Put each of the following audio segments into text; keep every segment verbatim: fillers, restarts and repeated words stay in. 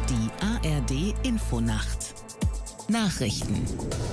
Die A R D Infonacht Nachrichten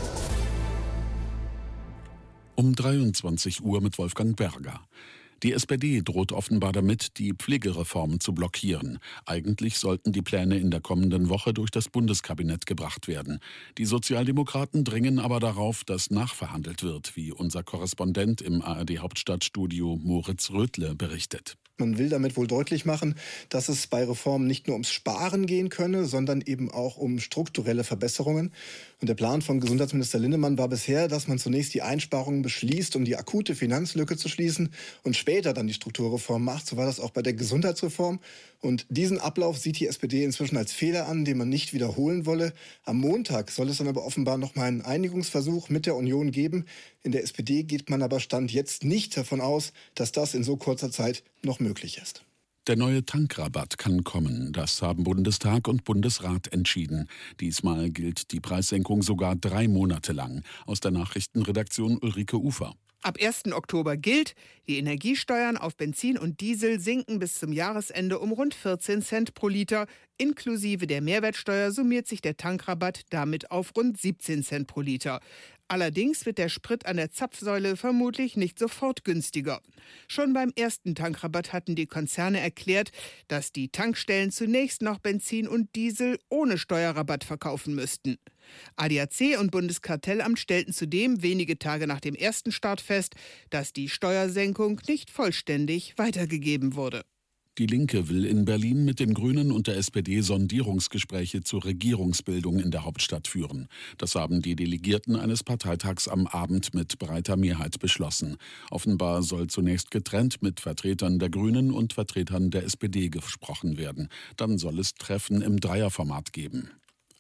Um dreiundzwanzig Uhr mit Wolfgang Berger. Die S P D droht offenbar damit, die Pflegereform zu blockieren. Eigentlich sollten die Pläne in der kommenden Woche durch das Bundeskabinett gebracht werden. Die Sozialdemokraten dringen aber darauf, dass nachverhandelt wird, wie unser Korrespondent im A R D-Hauptstadtstudio Moritz Rödle berichtet. Man will damit wohl deutlich machen, dass es bei Reformen nicht nur ums Sparen gehen könne, sondern eben auch um strukturelle Verbesserungen. Und der Plan von Gesundheitsminister Linnemann war bisher, dass man zunächst die Einsparungen beschließt, um die akute Finanzlücke zu schließen und später dann die Strukturreform macht. So war das auch bei der Gesundheitsreform. Und diesen Ablauf sieht die S P D inzwischen als Fehler an, den man nicht wiederholen wolle. Am Montag soll es dann aber offenbar noch mal einen Einigungsversuch mit der Union geben. In der S P D geht man aber Stand jetzt nicht davon aus, dass das in so kurzer Zeit noch möglich ist. Der neue Tankrabatt kann kommen. Das haben Bundestag und Bundesrat entschieden. Diesmal gilt die Preissenkung sogar drei Monate lang. Aus der Nachrichtenredaktion Ulrike Ufer. Ab ersten Oktober gilt, die Energiesteuern auf Benzin und Diesel sinken bis zum Jahresende um rund vierzehn Cent pro Liter. Inklusive der Mehrwertsteuer summiert sich der Tankrabatt damit auf rund siebzehn Cent pro Liter. Allerdings wird der Sprit an der Zapfsäule vermutlich nicht sofort günstiger. Schon beim ersten Tankrabatt hatten die Konzerne erklärt, dass die Tankstellen zunächst noch Benzin und Diesel ohne Steuerrabatt verkaufen müssten. A D A C und Bundeskartellamt stellten zudem wenige Tage nach dem ersten Start fest, dass die Steuersenkung nicht vollständig weitergegeben wurde. Die Linke will in Berlin mit den Grünen und der S P D Sondierungsgespräche zur Regierungsbildung in der Hauptstadt führen. Das haben die Delegierten eines Parteitags am Abend mit breiter Mehrheit beschlossen. Offenbar soll zunächst getrennt mit Vertretern der Grünen und Vertretern der S P D gesprochen werden. Dann soll es Treffen im Dreierformat geben.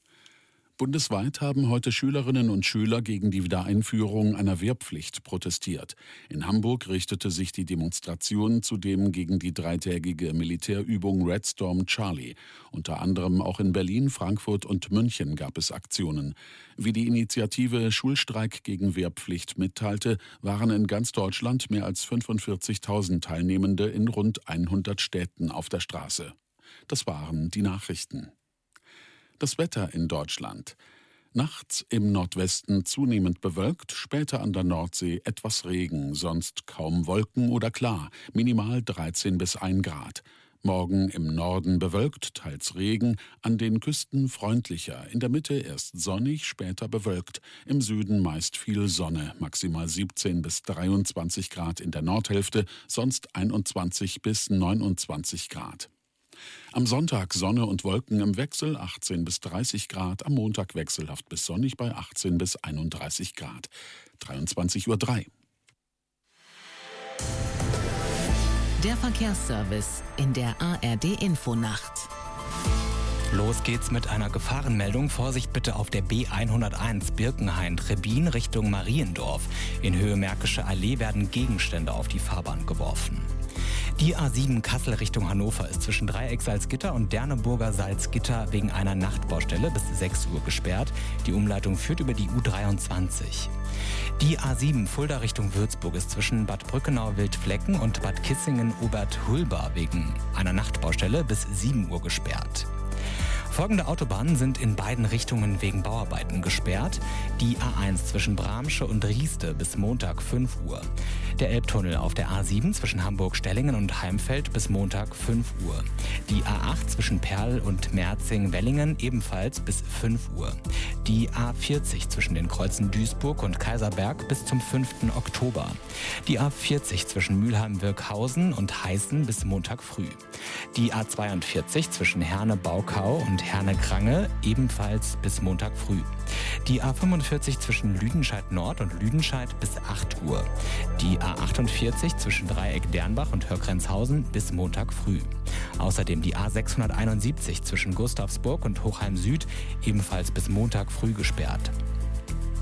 Bundesweit haben heute Schülerinnen und Schüler gegen die Wiedereinführung einer Wehrpflicht protestiert. In Hamburg richtete sich die Demonstration zudem gegen die dreitägige Militärübung Red Storm Charlie. Unter anderem auch in Berlin, Frankfurt und München gab es Aktionen. Wie die Initiative Schulstreik gegen Wehrpflicht mitteilte, waren in ganz Deutschland mehr als fünfundvierzigtausend Teilnehmende in rund hundert Städten auf der Straße. Das waren die Nachrichten. Das Wetter in Deutschland. Nachts im Nordwesten zunehmend bewölkt, später an der Nordsee etwas Regen, sonst kaum Wolken oder klar, minimal dreizehn bis ein Grad. Morgen im Norden bewölkt, teils Regen, an den Küsten freundlicher, in der Mitte erst sonnig, später bewölkt, im Süden meist viel Sonne, maximal siebzehn bis dreiundzwanzig Grad in der Nordhälfte, sonst einundzwanzig bis neunundzwanzig Grad. Am Sonntag Sonne und Wolken im Wechsel achtzehn bis dreißig Grad, am Montag wechselhaft bis sonnig bei achtzehn bis einunddreißig Grad. dreiundzwanzig Uhr drei. Der Verkehrsservice in der A R D Infonacht. Los geht's mit einer Gefahrenmeldung. Vorsicht bitte auf der B hunderteins Birkenhain-Trebin Richtung Mariendorf. In Höhe Märkische Allee werden Gegenstände auf die Fahrbahn geworfen. Die A sieben Kassel Richtung Hannover ist zwischen Dreieck Salzgitter und Derneburger Salzgitter wegen einer Nachtbaustelle bis sechs Uhr gesperrt. Die Umleitung führt über die U dreiundzwanzig. Die A sieben Fulda Richtung Würzburg ist zwischen Bad Brückenau-Wildflecken und Bad Kissingen-Oberthulba wegen einer Nachtbaustelle bis sieben Uhr gesperrt. Folgende Autobahnen sind in beiden Richtungen wegen Bauarbeiten gesperrt. Die A eins zwischen Bramsche und Rieste bis Montag fünf Uhr. Der Elbtunnel auf der A sieben zwischen Hamburg-Stellingen und Heimfeld bis Montag fünf Uhr. Die A acht zwischen Perl und Merzing-Wellingen ebenfalls bis fünf Uhr. Die A vierzig zwischen den Kreuzen Duisburg und Kaiserberg bis zum fünften Oktober. Die A vierzig zwischen Mülheim-Wirkhausen und Heißen bis Montag früh. Die A zweiundvierzig zwischen Herne-Baukau und Herne-Krange ebenfalls bis Montag früh. Die A fünfundvierzig zwischen Lüdenscheid Nord und Lüdenscheid bis acht Uhr. Die A achtundvierzig zwischen Dreieck Dernbach und Hörgrenzhausen bis Montag früh. Außerdem die A sechshunderteinundsiebzig zwischen Gustavsburg und Hochheim Süd ebenfalls bis Montag früh gesperrt.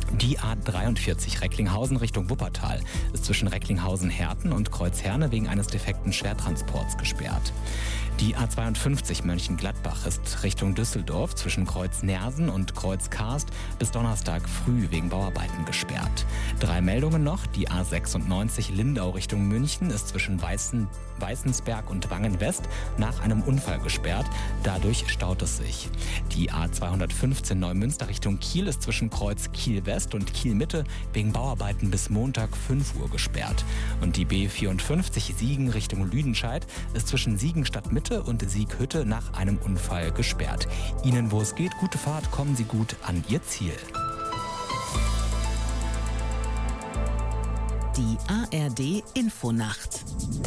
Die A dreiundvierzig Recklinghausen Richtung Wuppertal ist zwischen Recklinghausen-Herten und Kreuzherne wegen eines defekten Schwertransports gesperrt. Die A zweiundfünfzig Mönchengladbach ist Richtung Düsseldorf zwischen Kreuz-Nersen und Kreuz-Karst bis Donnerstag früh wegen Bauarbeiten gesperrt. Drei Meldungen noch. Die A sechsundneunzig Lindau Richtung München ist zwischen Weißen, Weißensberg und Wangen-West nach einem Unfall gesperrt. Dadurch staut es sich. Die A zweihundertfünfzehn Neumünster Richtung Kiel ist zwischen Kreuz Kiel-West und Kiel-Mitte wegen Bauarbeiten bis Montag fünf Uhr gesperrt. Und die B vierundfünfzig Siegen Richtung Lüdenscheid ist zwischen Siegen-Stadtmitte und Sieghütte nach einem Unfall gesperrt. Ihnen, wo es geht, gute Fahrt, kommen Sie gut an Ihr Ziel. Die A R D Infonacht.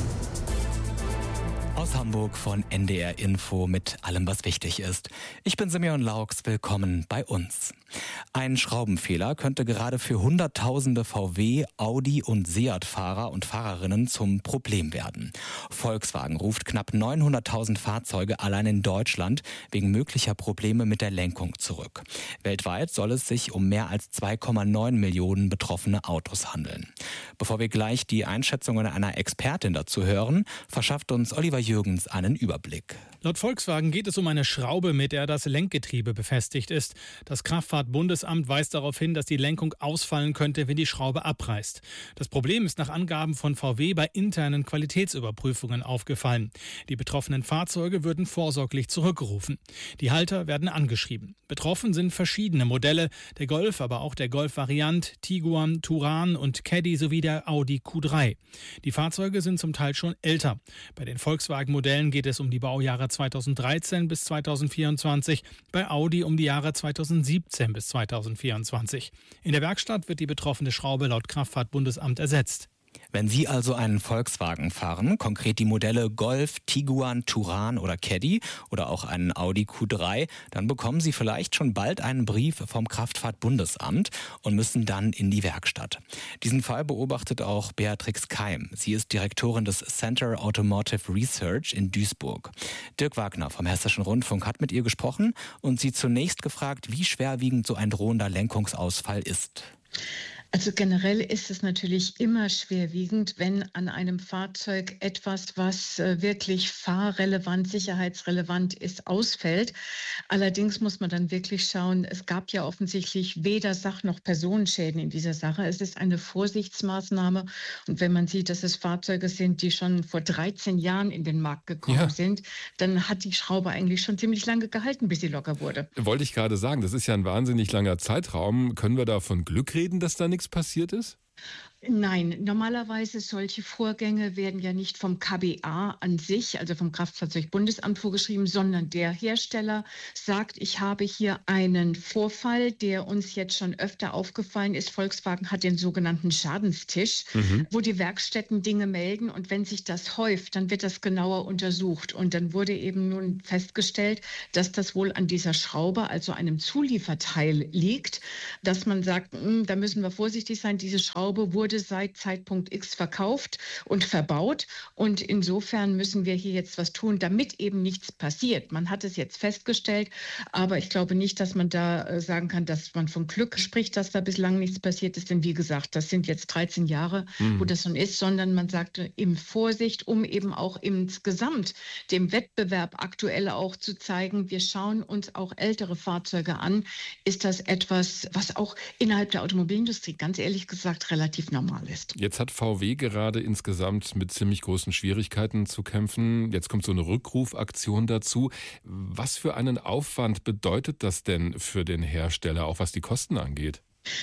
Aus Hamburg von N D R Info mit allem, was wichtig ist. Ich bin Simeon Laux, willkommen bei uns. Ein Schraubenfehler könnte gerade für Hunderttausende V W, Audi und Seat-Fahrer und Fahrerinnen zum Problem werden. Volkswagen ruft knapp neunhunderttausend Fahrzeuge allein in Deutschland wegen möglicher Probleme mit der Lenkung zurück. Weltweit soll es sich um mehr als zwei Komma neun Millionen betroffene Autos handeln. Bevor wir gleich die Einschätzungen einer Expertin dazu hören, verschafft uns Oliver Jürgens einen Überblick. Laut Volkswagen geht es um eine Schraube, mit der das Lenkgetriebe befestigt ist. Das Kraftfahrtbundesamt weist darauf hin, dass die Lenkung ausfallen könnte, wenn die Schraube abreißt. Das Problem ist nach Angaben von V W bei internen Qualitätsüberprüfungen aufgefallen. Die betroffenen Fahrzeuge würden vorsorglich zurückgerufen. Die Halter werden angeschrieben. Betroffen sind verschiedene Modelle, der Golf, aber auch der Golf-Variant, Tiguan, Touran und Caddy sowie der Audi Q drei. Die Fahrzeuge sind zum Teil schon älter. Bei den Volkswagen-Modellen geht es um die Baujahre zweitausenddreizehn bis zweitausendvierundzwanzig, bei Audi um die Jahre zweitausendsiebzehn bis zweitausendvierundzwanzig. In der Werkstatt wird die betroffene Schraube laut Kraftfahrtbundesamt ersetzt. Wenn Sie also einen Volkswagen fahren, konkret die Modelle Golf, Tiguan, Touran oder Caddy oder auch einen Audi Q drei, dann bekommen Sie vielleicht schon bald einen Brief vom Kraftfahrtbundesamt und müssen dann in die Werkstatt. Diesen Fall beobachtet auch Beatrix Keim. Sie ist Direktorin des Center Automotive Research in Duisburg. Dirk Wagner vom Hessischen Rundfunk hat mit ihr gesprochen und sie zunächst gefragt, wie schwerwiegend so ein drohender Lenkungsausfall ist. Also generell ist es natürlich immer schwerwiegend, wenn an einem Fahrzeug etwas, was wirklich fahrrelevant, sicherheitsrelevant ist, ausfällt. Allerdings muss man dann wirklich schauen, es gab ja offensichtlich weder Sach- noch Personenschäden in dieser Sache. Es ist eine Vorsichtsmaßnahme. Und wenn man sieht, dass es Fahrzeuge sind, die schon vor dreizehn Jahren in den Markt gekommen ja. sind, dann hat die Schraube eigentlich schon ziemlich lange gehalten, bis sie locker wurde. Wollte ich gerade sagen, das ist ja ein wahnsinnig langer Zeitraum. Können wir da von Glück reden, dass da nichts passiert ist? Nein, normalerweise solche Vorgänge werden ja nicht vom K B A an sich, also vom Kraftfahrzeugbundesamt vorgeschrieben, sondern der Hersteller sagt, ich habe hier einen Vorfall, der uns jetzt schon öfter aufgefallen ist. Volkswagen hat den sogenannten Schadenstisch, mhm. wo die Werkstätten Dinge melden und wenn sich das häuft, dann wird das genauer untersucht. Und dann wurde eben nun festgestellt, dass das wohl an dieser Schraube, also einem Zulieferteil liegt, dass man sagt, da müssen wir vorsichtig sein, diese Schraube wurde seit Zeitpunkt X verkauft und verbaut und insofern müssen wir hier jetzt was tun, damit eben nichts passiert. Man hat es jetzt festgestellt, aber ich glaube nicht, dass man da sagen kann, dass man von Glück spricht, dass da bislang nichts passiert ist, denn wie gesagt, das sind jetzt dreizehn Jahre, mhm. wo das schon ist, sondern man sagte in Vorsicht, um eben auch insgesamt dem Wettbewerb aktuell auch zu zeigen, wir schauen uns auch ältere Fahrzeuge an, ist das etwas, was auch innerhalb der Automobilindustrie ganz ehrlich gesagt relativ normal ist. Jetzt hat V W gerade insgesamt mit ziemlich großen Schwierigkeiten zu kämpfen. Jetzt kommt so eine Rückrufaktion dazu. Was für einen Aufwand bedeutet das denn für den Hersteller, auch was die Kosten angeht?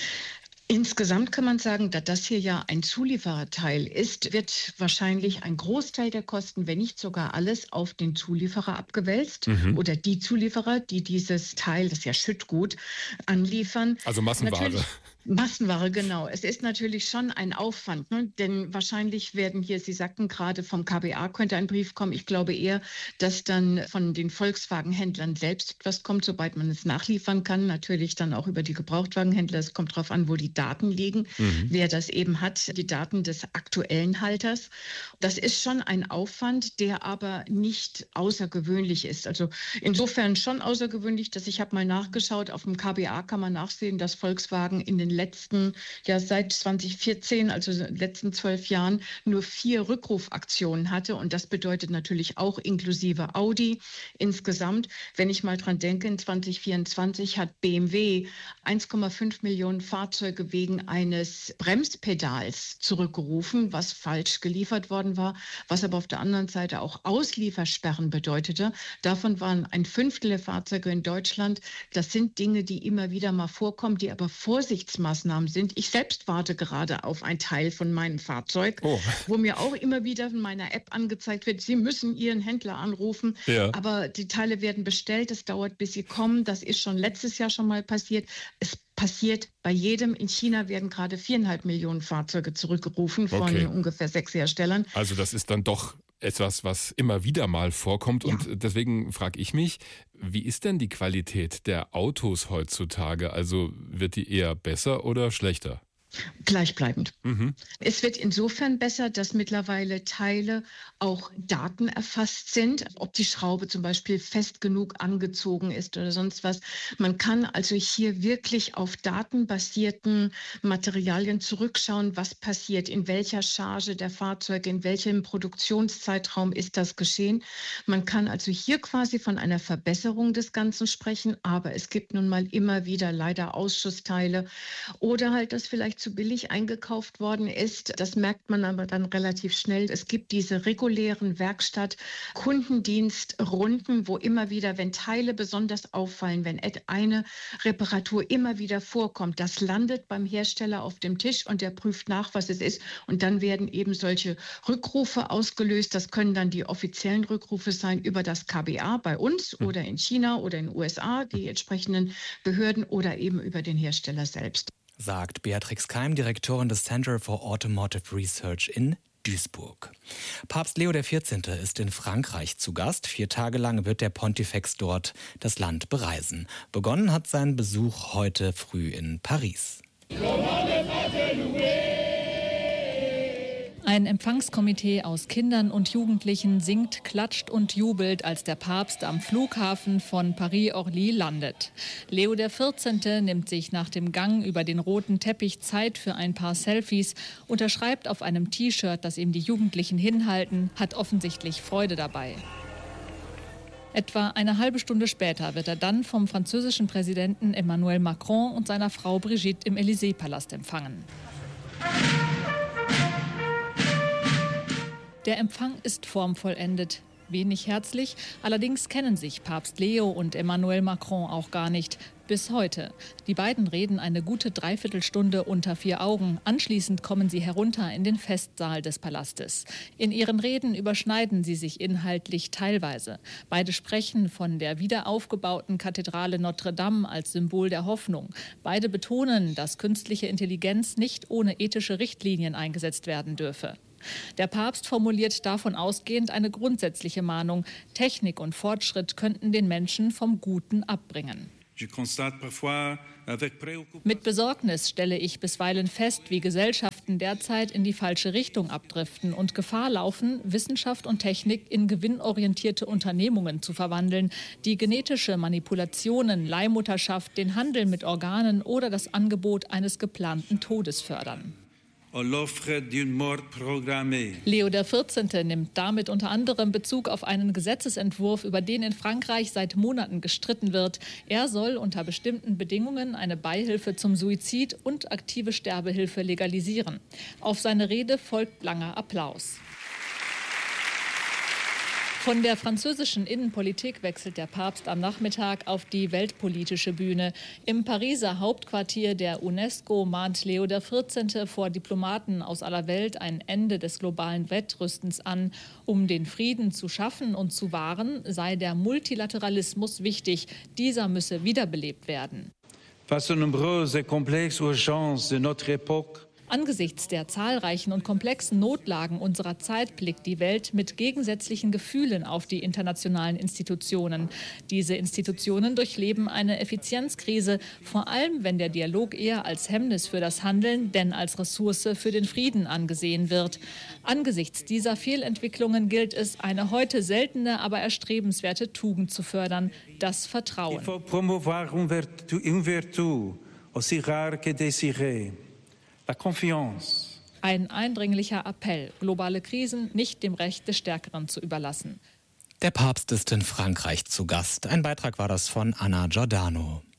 Insgesamt kann man sagen, da das hier ja ein Zuliefererteil ist, wird wahrscheinlich ein Großteil der Kosten, wenn nicht sogar alles, auf den Zulieferer abgewälzt mhm. oder die Zulieferer, die dieses Teil, das ist ja Schüttgut, anliefern. Also Massenware. Natürlich Massenware, genau. Es ist natürlich schon ein Aufwand, ne? Denn wahrscheinlich werden hier, Sie sagten gerade, vom K B A könnte ein Brief kommen. Ich glaube eher, dass dann von den Volkswagen-Händlern selbst etwas kommt, sobald man es nachliefern kann. Natürlich dann auch über die Gebrauchtwagenhändler. Es kommt darauf an, wo die Daten liegen, mhm. wer das eben hat, die Daten des aktuellen Halters. Das ist schon ein Aufwand, der aber nicht außergewöhnlich ist. Also insofern schon außergewöhnlich, dass ich habe mal nachgeschaut, auf dem K B A kann man nachsehen, dass Volkswagen in den letzten, ja seit zwanzig vierzehn, also in den letzten zwölf Jahren, nur vier Rückrufaktionen hatte. Und das bedeutet natürlich auch inklusive Audi insgesamt. Wenn ich mal dran denke, in zwanzig vierundzwanzig hat B M W eins Komma fünf Millionen Fahrzeuge wegen eines Bremspedals zurückgerufen, was falsch geliefert worden war, was aber auf der anderen Seite auch Ausliefersperren bedeutete. Davon waren ein Fünftel der Fahrzeuge in Deutschland. Das sind Dinge, die immer wieder mal vorkommen, die aber Vorsichtsmaßnahmen sind. Ich selbst warte gerade auf ein Teil von meinem Fahrzeug, oh. wo mir auch immer wieder in meiner App angezeigt wird, Sie müssen Ihren Händler anrufen. Ja. Aber die Teile werden bestellt, es dauert, bis sie kommen. Das ist schon letztes Jahr schon mal passiert. Es passiert bei jedem. In China werden gerade viereinhalb Millionen Fahrzeuge zurückgerufen von okay. ungefähr sechs Herstellern. Also das ist dann doch etwas, was immer wieder mal vorkommt. Ja. Und deswegen frage ich mich, wie ist denn die Qualität der Autos heutzutage? Also wird die eher besser oder schlechter? Gleichbleibend. Mhm. Es wird insofern besser, dass mittlerweile Teile auch Daten erfasst sind, ob die Schraube zum Beispiel fest genug angezogen ist oder sonst was. Man kann also hier wirklich auf datenbasierten Materialien zurückschauen, was passiert, in welcher Charge der Fahrzeuge, in welchem Produktionszeitraum ist das geschehen. Man kann also hier quasi von einer Verbesserung des Ganzen sprechen, aber es gibt nun mal immer wieder leider Ausschussteile oder halt, dass vielleicht zu billig eingekauft worden ist. Das merkt man aber dann relativ schnell. Es gibt diese regulären Werkstatt-Kundendienstrunden, wo immer wieder, wenn Teile besonders auffallen, wenn eine Reparatur immer wieder vorkommt, das landet beim Hersteller auf dem Tisch und der prüft nach, was es ist. Und dann werden eben solche Rückrufe ausgelöst. Das können dann die offiziellen Rückrufe sein über das K B A bei uns oder in China oder in den U S A, die entsprechenden Behörden oder eben über den Hersteller selbst. Sagt Beatrix Keim, Direktorin des Center for Automotive Research in Duisburg. Papst Leo der vierzehnte. Ist in Frankreich zu Gast. Vier Tage lang wird der Pontifex dort das Land bereisen. Begonnen hat sein Besuch heute früh in Paris. Ein Empfangskomitee aus Kindern und Jugendlichen singt, klatscht und jubelt, als der Papst am Flughafen von Paris-Orly landet. Leo der vierzehnte. nimmt sich nach dem Gang über den roten Teppich Zeit für ein paar Selfies, unterschreibt auf einem T-Shirt, das ihm die Jugendlichen hinhalten, hat offensichtlich Freude dabei. Etwa eine halbe Stunde später wird er dann vom französischen Präsidenten Emmanuel Macron und seiner Frau Brigitte im Élysée-Palast empfangen. Der Empfang ist formvollendet. Wenig herzlich, allerdings kennen sich Papst Leo und Emmanuel Macron auch gar nicht. Bis heute. Die beiden reden eine gute Dreiviertelstunde unter vier Augen. Anschließend kommen sie herunter in den Festsaal des Palastes. In ihren Reden überschneiden sie sich inhaltlich teilweise. Beide sprechen von der wiederaufgebauten Kathedrale Notre Dame als Symbol der Hoffnung. Beide betonen, dass künstliche Intelligenz nicht ohne ethische Richtlinien eingesetzt werden dürfe. Der Papst formuliert davon ausgehend eine grundsätzliche Mahnung: Technik und Fortschritt könnten den Menschen vom Guten abbringen. Mit Besorgnis stelle ich bisweilen fest, wie Gesellschaften derzeit in die falsche Richtung abdriften und Gefahr laufen, Wissenschaft und Technik in gewinnorientierte Unternehmungen zu verwandeln, die genetische Manipulationen, Leihmutterschaft, den Handel mit Organen oder das Angebot eines geplanten Todes fördern. Leo der vierzehnte. nimmt damit unter anderem Bezug auf einen Gesetzesentwurf, über den in Frankreich seit Monaten gestritten wird. Er soll unter bestimmten Bedingungen eine Beihilfe zum Suizid und aktive Sterbehilfe legalisieren. Auf seine Rede folgt langer Applaus. Von der französischen Innenpolitik wechselt der Papst am Nachmittag auf die weltpolitische Bühne. Im Pariser Hauptquartier der UNESCO mahnt Leo der vierzehnte. vor Diplomaten aus aller Welt ein Ende des globalen Wettrüstens an. Um den Frieden zu schaffen und zu wahren, sei der Multilateralismus wichtig. Dieser müsse wiederbelebt werden. Face aux nombreuses et complexes urgences de notre époque, Angesichts der zahlreichen und komplexen Notlagen unserer Zeit blickt die Welt mit gegensätzlichen Gefühlen auf die internationalen Institutionen. Diese Institutionen durchleben eine Effizienzkrise, vor allem wenn der Dialog eher als Hemmnis für das Handeln denn als Ressource für den Frieden angesehen wird. Angesichts dieser Fehlentwicklungen gilt es, eine heute seltene, aber erstrebenswerte Tugend zu fördern: das Vertrauen. Il faut promouvoir une vertu, une vertu. aussi rare que désirée, la confiance. Ein eindringlicher Appell, globale Krisen nicht dem Recht des Stärkeren zu überlassen. Der Papst ist in Frankreich zu Gast. Ein Beitrag war das von Anna Giordano.